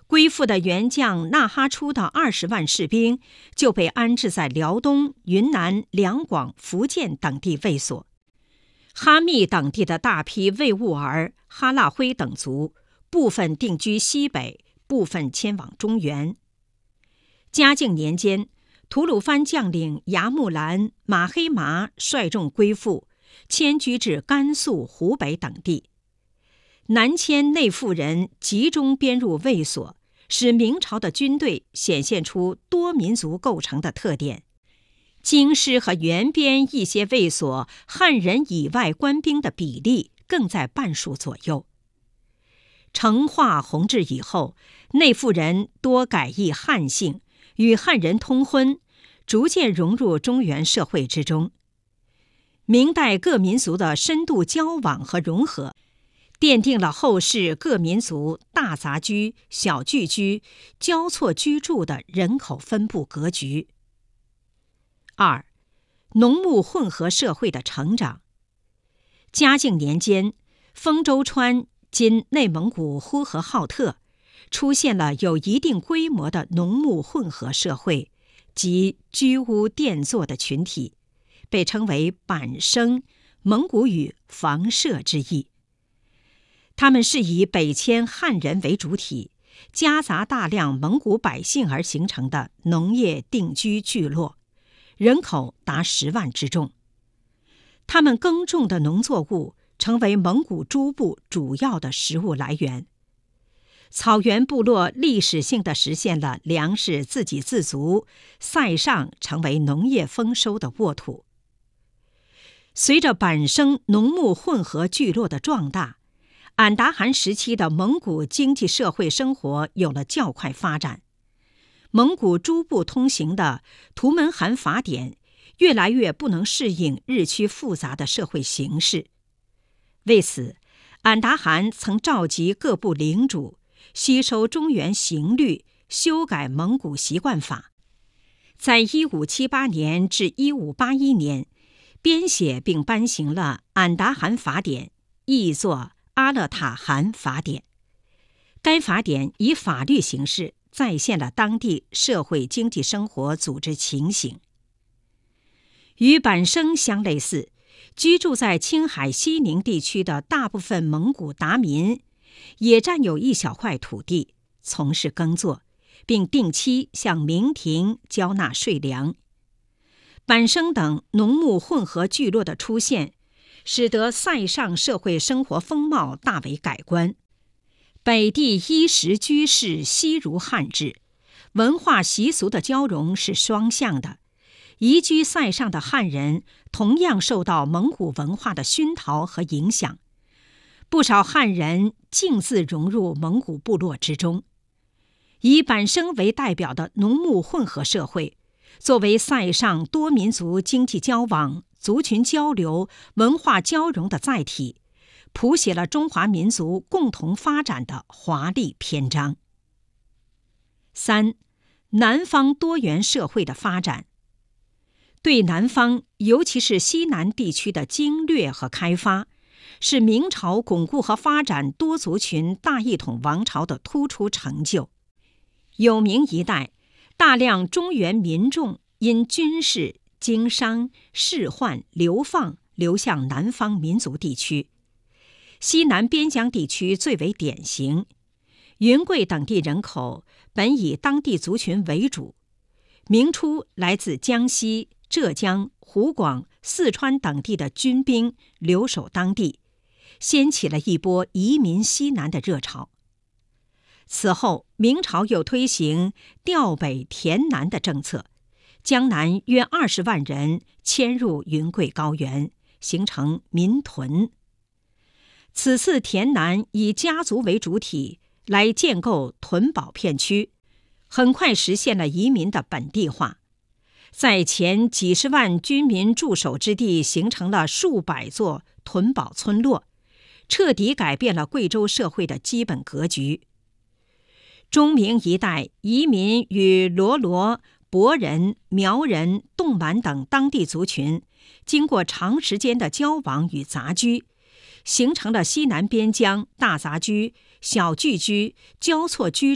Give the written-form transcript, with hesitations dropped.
归附的元将纳哈出的20万士兵就被安置在辽东、云南、两广、福建等地卫所。哈密等地的大批维吾尔、哈拉辉等族部分定居西北，部分迁往中原。嘉靖年间，吐鲁番将领牙木兰、马黑麻率众归附，迁居至甘肃、湖北等地。南迁内附人集中编入卫所，使明朝的军队显现出多民族构成的特点。京师和原边一些卫所汉人以外官兵的比例更在半数左右。成化、弘治以后，内附人多改译汉姓，与汉人通婚，逐渐融入中原社会之中。明代各民族的深度交往和融合，奠定了后世各民族大杂居、小聚居、交错居住的人口分布格局。2. 农牧混合社会的成长。嘉靖年间，丰州川（今内蒙古呼和浩特）出现了有一定规模的农牧混合社会，即居屋佃作的群体，被称为板生，蒙古语房舍之意。他们是以北迁汉人为主体，夹杂大量蒙古百姓而形成的农业定居聚落，人口达10万之众。他们耕种的农作物成为蒙古诸部主要的食物来源。草原部落历史性地实现了粮食自给自足，塞上成为农业丰收的沃土。随着板生农牧混合聚落的壮大，俺答汗时期的蒙古经济社会生活有了较快发展。蒙古诸部通行的图门汗法典越来越不能适应日趋复杂的社会形势。为此，俺答汗曾召集各部领主，吸收中原刑律，修改蒙古习惯法，在1578年至1581年编写并颁行了俺答汗法典，译作阿勒塔汗法典。该法典以法律形式再现了当地社会经济生活组织情形。与板生相类似，居住在青海西宁地区的大部分蒙古达民也占有一小块土地，从事耕作，并定期向明廷交纳税粮。板生等农牧混合聚落的出现，使得塞上社会生活风貌大为改观。北地衣食居士悉如汉制，文化习俗的交融是双向的。移居塞上的汉人同样受到蒙古文化的熏陶和影响，不少汉人径自融入蒙古部落之中。以板生为代表的农牧混合社会，作为塞上多民族经济交往、族群交流、文化交融的载体，谱写了中华民族共同发展的华丽篇章。3. 南方多元社会的发展。对南方，尤其是西南地区的经略和开发，是明朝巩固和发展多族群大一统王朝的突出成就。有明一代，大量中原民众因军事、经商、仕宦、流放流向南方民族地区。西南边疆地区最为典型，云贵等地人口本以当地族群为主，明初来自江西、浙江、湖广、四川等地的军兵留守当地，掀起了一波移民西南的热潮。此后，明朝又推行调北填南的政策，江南约20万人迁入云贵高原，形成民屯。此次填南以家族为主体来建构屯堡片区，很快实现了移民的本地化。在前几十万军民驻守之地形成了数百座屯堡村落，彻底改变了贵州社会的基本格局。中明一带移民与罗罗、博人、苗人、侗满等当地族群经过长时间的交往与杂居，形成了西南边疆大杂居、小聚居、交错居